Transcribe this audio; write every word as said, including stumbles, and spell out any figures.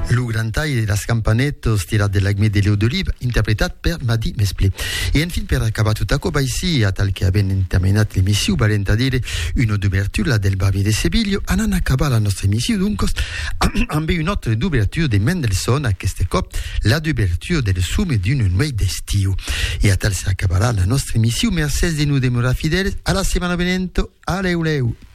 Lu Grantai de las Campanetos tirat de l'Agme de Leo d'Olive, interpretat per Madi Mesplé. E en fin, per acabar tot a copa ici, a tal que abbiamo terminat l'emissione, valent a dire una d'ouverture del Barbier de Seviglio, anan acabar la nostra emissione, dunque, amb un'altra d'ouverture de Mendelssohn, a queste cop, la d'ouverture del sume d'un nuovo d'estiu. E a tal se acabarà la nostra emissione, merci de nous demorar fidèles, a la setmana venente, a leu leu.